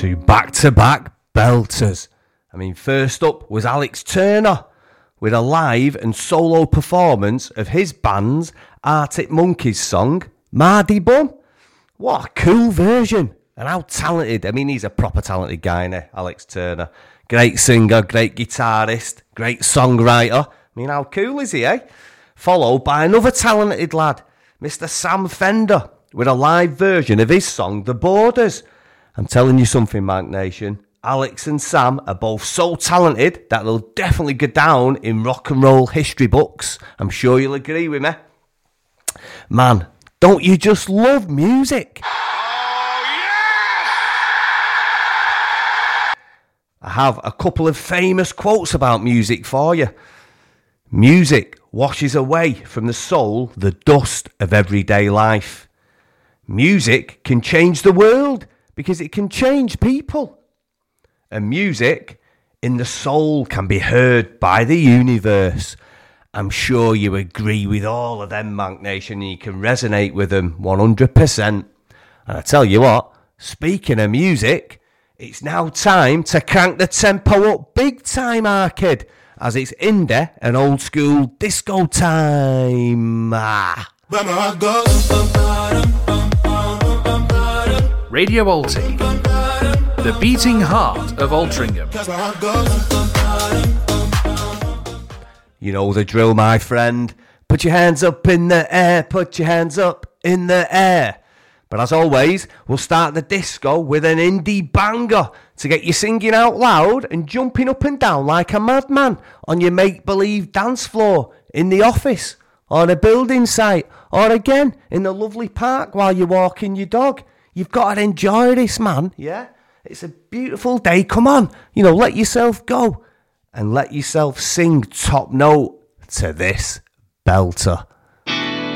Two back-to-back belters. I mean, first up was Alex Turner with a live and solo performance of his band's Arctic Monkeys song, Mardy Bum. What a cool version. And how talented. I mean, he's a proper talented guy, isn't he, Alex Turner? Great singer, great guitarist, great songwriter. I mean, how cool is he, eh? Followed by another talented lad, Mr. Sam Fender, with a live version of his song, The Borders. I'm telling you something, Mank Nation. Alex and Sam are both so talented that they'll definitely go down in rock and roll history books. I'm sure you'll agree with me. Man, don't you just love music? Oh, yeah! I have a couple of famous quotes about music for you. Music washes away from the soul the dust of everyday life. Music can change the world because it can change people. And music in the soul can be heard by the universe. I'm sure you agree with all of them, Mank Nation, and you can resonate with them 100%. And I tell you what, speaking of music, it's now time to crank the tempo up big time, Arcade, as it's indie and old school disco time. Radio Alti, the beating heart of Altrincham. You know the drill, my friend. Put your hands up in the air, put your hands up in the air. But as always, we'll start the disco with an indie banger to get you singing out loud and jumping up and down like a madman on your make-believe dance floor, in the office, on a building site, or again in the lovely park while you're walking your dog. You've got to enjoy this, man, yeah? It's a beautiful day. Come on, let yourself go and let yourself sing top note to this belter.